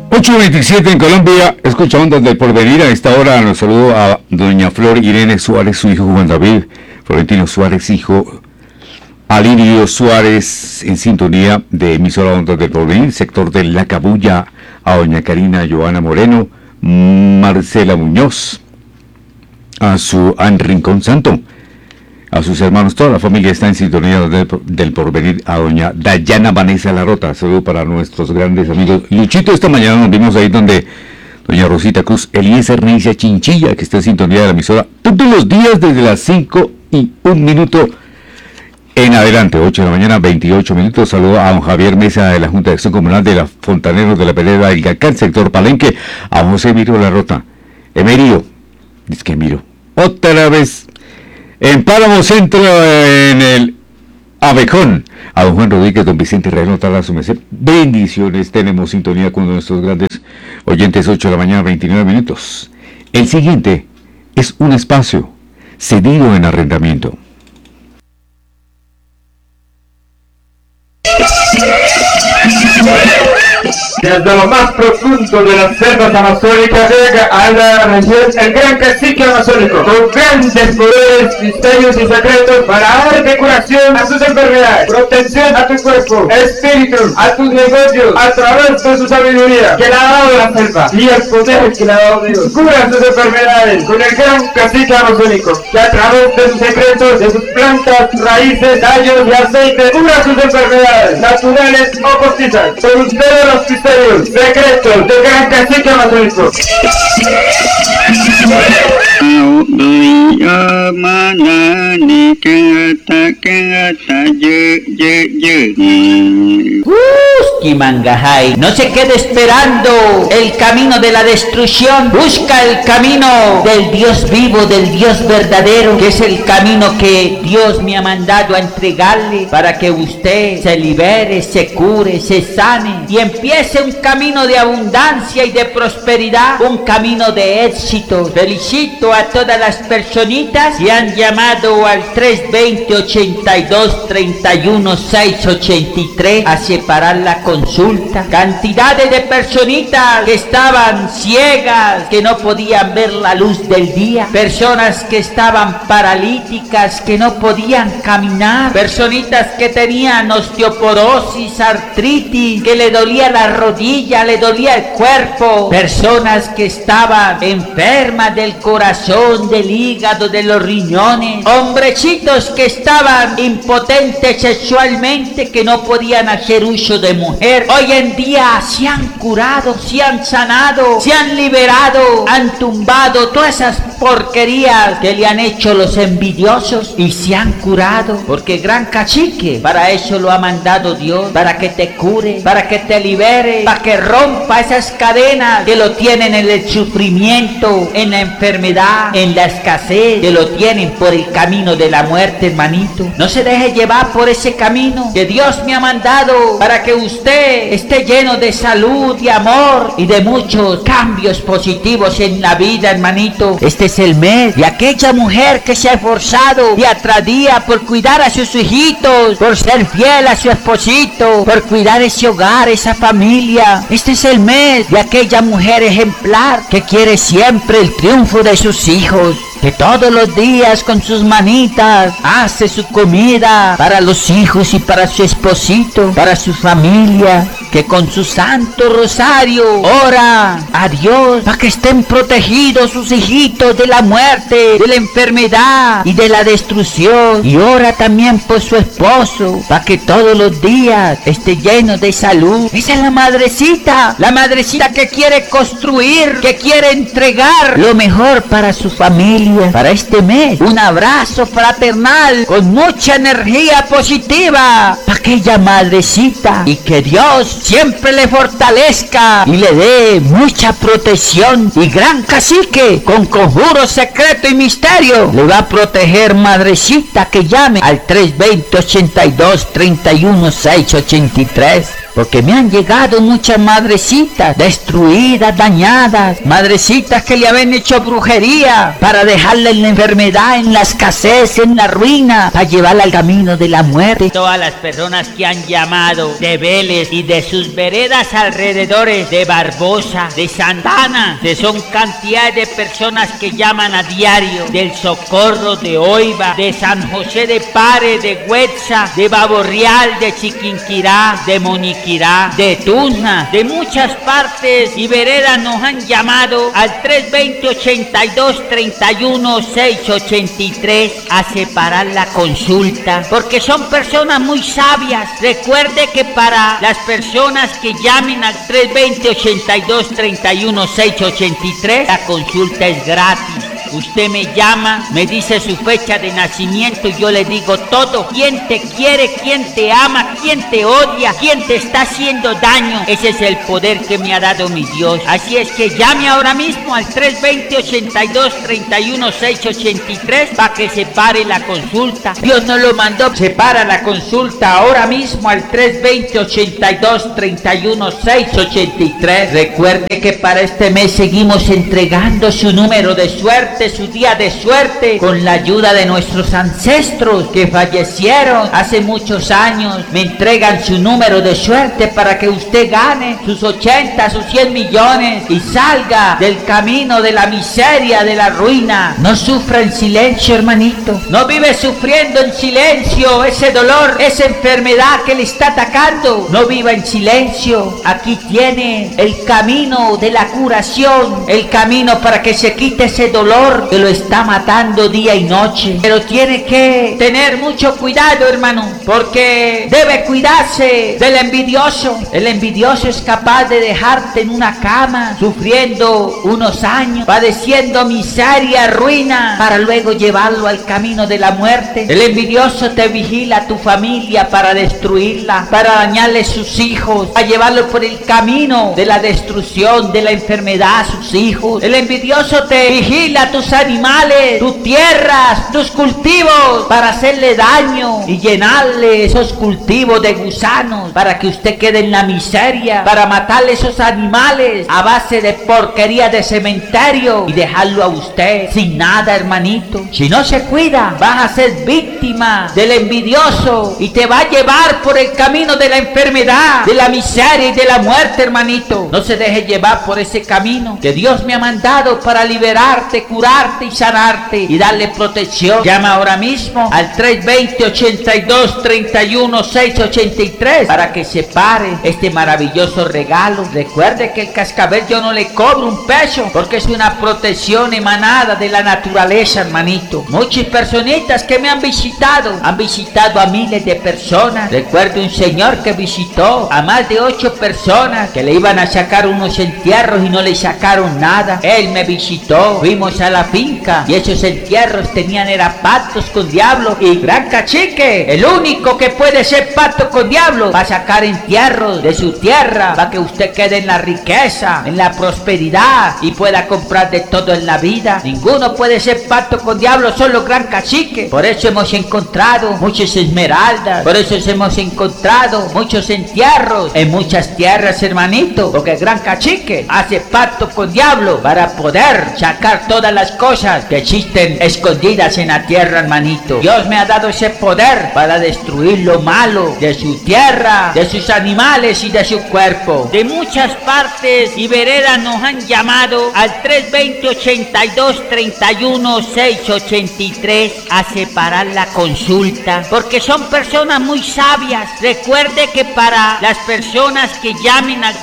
8:27 en Colombia, escucha Ondas del Porvenir. A esta hora nos saludo a doña Flor Irene Suárez, su hijo Juan David, Florentino Suárez, hijo Alirio Suárez, en sintonía de emisora Ondas del Porvenir, sector de La Cabulla, a doña Karina Joana Moreno, Marcela Muñoz, a su An Rincón Santo, a sus hermanos, toda la familia está en sintonía del Porvenir, a doña Dayana Vanessa Larrota. Saludo para nuestros grandes amigos. Luchito, esta mañana nos vimos ahí donde doña Rosita Cruz, Eliezer Neicia Chinchilla, que está en sintonía de la emisora todos los días desde las 5:01 en adelante, 8 de la mañana, 28 minutos. Saludo a don Javier Mesa de la Junta de Acción Comunal de la Fontaneros de la Pereda del Gacán, sector Palenque, a José Miro Larrota, Emerio, es que Miro, otra vez, en Páramo Centro, en el Abejón, a don Juan Rodríguez, don Vicente Real, notada su merced. Bendiciones, tenemos sintonía con nuestros grandes oyentes, 8 de la mañana, 29 minutos. El siguiente es un espacio cedido en arrendamiento. Desde lo más profundo de las selvas amazónicas llega a la región el gran cacique amazónico, con grandes poderes, misterios y secretos para dar curación a tus enfermedades, protección a tu cuerpo, espíritu, a tus negocios, a través de su sabiduría que le ha dado la selva y el poder que le ha dado Dios. Cura sus enfermedades con el gran cacique amazónico, que a través de sus secretos, de sus plantas, raíces, tallos y aceites, cura sus enfermedades naturales o postizas. Por ustedes los misterios, secretos del gran cacique amazónico. Kimangajay, no se quede esperando el camino de la destrucción, busca el camino del Dios vivo, del Dios verdadero, que es el camino que Dios me ha mandado a entregarle para que usted se libere, se cure, se sane y empiece un camino de abundancia y de prosperidad, un camino de éxito. Felicito a todas las personitas que han llamado al 320-82-31-683 a separar la consulta. Cantidades de personitas que estaban ciegas, que no podían ver la luz del día, personas que estaban paralíticas, que no podían caminar, personitas que tenían osteoporosis, artritis, que le dolía la rodilla, le dolía el cuerpo, personas que estaban enfermas del corazón, del hígado, de los riñones, hombrecitos que estaban impotentes sexualmente, que no podían hacer uso de mujer. Hoy en día se han curado, se han sanado, se han liberado, han tumbado todas esas porquerías que le han hecho los envidiosos y se han curado, porque gran cacique para eso lo ha mandado Dios, para que te cure, para que te libere, para que rompa esas cadenas que lo tienen en el sufrimiento, en la enfermedad, en la escasez, que lo tienen por el camino de la muerte, hermanito. No se deje llevar por ese camino que Dios me ha mandado para que usted esté lleno de salud, de amor y de muchos cambios positivos en la vida, hermanito. Este es el mes de aquella mujer que se ha esforzado día tras día por cuidar a sus hijitos, por ser fiel a su esposito, por cuidar ese hogar, esa familia. Este es el mes de aquella mujer ejemplar que quiere siempre el triunfo de sus hijos, que todos los días con sus manitas hace su comida para los hijos y para su esposito, para su familia, que con su santo rosario ora a Dios para que estén protegidos sus hijitos de la muerte, de la enfermedad y de la destrucción, y ora también por su esposo para que todos los días esté lleno de salud. Esa es la madrecita que quiere construir, que quiere entregar lo mejor para su familia, para este mes. Un abrazo fraternal con mucha energía positiva para aquella madrecita, y que Dios siempre le fortalezca y le dé mucha protección. Y gran cacique con conjuro secreto y misterio le va a proteger, madrecita, que llame al 320-82-31-683. porque me han llegado muchas madrecitas destruidas, dañadas, madrecitas que le habían hecho brujería para dejarla en la enfermedad, en la escasez, en la ruina, para llevarla al camino de la muerte. Todas las personas que han llamado de Vélez y de sus veredas alrededores, de Barbosa, de Santana, que son cantidad de personas que llaman a diario, del Socorro, de Oiva, de San José de Pare, de Huetza, de Baborreal, de Chiquinquirá, de Moniquirá, de Tuzna, de muchas partes y veredas nos han llamado al 320-82-31-683 a separar la consulta, porque son personas muy sabias. Recuerde que para las personas que llamen al 320-82-31-683 la consulta es gratis. Usted me llama, me dice su fecha de nacimiento y yo le digo todo. ¿Quién te quiere? ¿Quién te ama? ¿Quién te odia? ¿Quién te está haciendo daño? Ese es el poder que me ha dado mi Dios. Así es que llame ahora mismo al 320-82-31-683 para que se pare la consulta. Dios nos lo mandó. Se para la consulta ahora mismo al 320-82-31-683. Recuerde que para este mes seguimos entregando su número de suerte, su día de suerte, con la ayuda de nuestros ancestros que fallecieron hace muchos años. Me entregan su número de suerte para que usted gane sus 80, sus 100 millones y salga del camino de la miseria, de la ruina. No sufra en silencio, hermanito. No vive sufriendo en silencio ese dolor, esa enfermedad que le está atacando. No viva en silencio. Aquí tiene el camino de la curación, el camino para que se quite ese dolor que lo está matando día y noche. Pero tiene que tener mucho cuidado, hermano, porque debe cuidarse del envidioso. El envidioso es capaz de dejarte en una cama sufriendo unos años, padeciendo miseria, ruina, para luego llevarlo al camino de la muerte. El envidioso te vigila a tu familia para destruirla, para dañarle sus hijos, a llevarlo por el camino de la destrucción, de la enfermedad a sus hijos. El envidioso te vigila a tus animales, tus tierras, tus cultivos, para hacerle daño y llenarle esos cultivos de gusanos para que usted quede en la miseria, para matarle esos animales a base de porquería de cementerio y dejarlo a usted sin nada, hermanito. Si no se cuida, vas a ser víctima del envidioso y te va a llevar por el camino de la enfermedad, de la miseria y de la muerte, hermanito. No se deje llevar por ese camino que Dios me ha mandado para liberarte, curarte y sanarte y darle protección. Llama ahora mismo al 320-82-31-683 para que se pare este maravilloso regalo. Recuerde que el cascabel yo no le cobro un peso porque es una protección emanada de la naturaleza, hermanito. Muchas personitas que me han visitado a miles de personas. Recuerdo un señor que visitó a más de 8 personas que le iban a sacar unos entierros y no le sacaron nada. Él me visitó, fuimos a la finca y esos entierros tenían pactos con diablo. Y gran cacique, el único que puede ser pacto con diablo, va a sacar entierros de su tierra para que usted quede en la riqueza, en la prosperidad y pueda comprar de todo en la vida. Ninguno puede ser pacto con diablo, solo gran cacique. Por eso hemos encontrado muchas esmeraldas, por eso hemos encontrado muchos entierros en muchas tierras, hermanito, porque el gran cacique hace pacto con diablo para poder sacar todas las cosas que existen escondidas en la tierra, hermanito. Dios me ha dado ese poder para destruir lo malo de su tierra, de sus animales y de su cuerpo. De muchas partes y veredas nos han llamado al 320-82-31-683 a separar la consulta, porque son personas muy sabias. Recuerde que para las personas que llamen al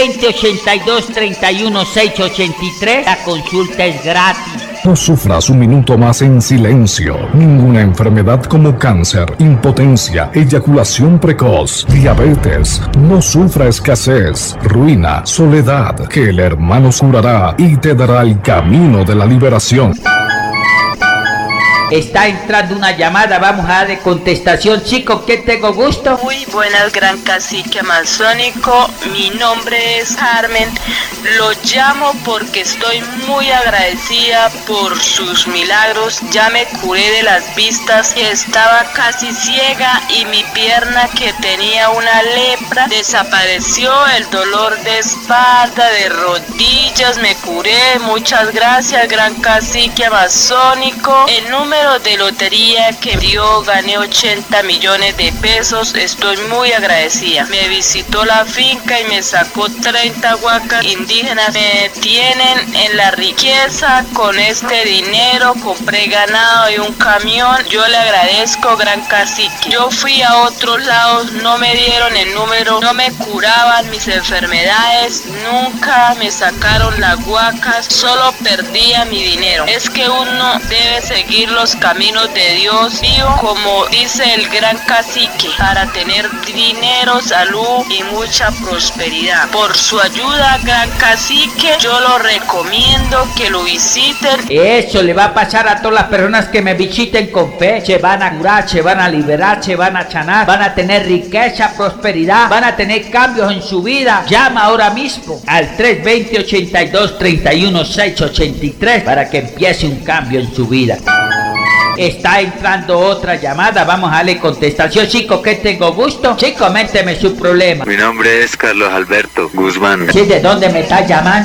320-82-31-683 la consulta es gratis. No sufras un minuto más en silencio. Ninguna enfermedad como cáncer, impotencia, eyaculación precoz, diabetes, no sufra escasez, ruina, soledad, que el hermano curará y te dará el camino de la liberación. Está entrando una llamada, vamos a darle contestación. Chicos, ¿qué tengo gusto? Muy buenas, gran cacique amazónico. Mi nombre es Carmen. Lo llamo porque estoy muy agradecida por sus milagros. Ya me curé de las vistas, que estaba casi ciega, y mi pierna, que tenía una lepra, desapareció. El dolor de espalda, de rodillas, me curé. Muchas gracias, gran cacique amazónico. El número de lotería que dio, gané 80 millones de pesos. Estoy muy agradecida. Me visitó la finca y me sacó 30 huacas indígenas. Me tienen en la riqueza. Con este dinero compré ganado y un camión. Yo le agradezco, gran cacique. Yo fui a otros lados, no me dieron el número, no me curaban mis enfermedades, nunca me sacaron las huacas, solo perdía mi dinero. Es que uno debe seguir los caminos de Dios vivo, como dice el gran cacique, para tener dinero, salud y mucha prosperidad. Por su ayuda, gran cacique, yo lo recomiendo que lo visiten. Eso le va a pasar a todas las personas que me visiten con fe. Se van a curar, se van a liberar, se van a sanar, van a tener riqueza, prosperidad, van a tener cambios en su vida. Llama ahora mismo al 320-82-31-683 para que empiece un cambio en su vida. Está entrando otra llamada, vamos a darle contestación. Chicos, ¿qué tengo gusto? Sí, coménteme su problema. Mi nombre es Carlos Alberto Guzmán. Sí, ¿de dónde me está llamando?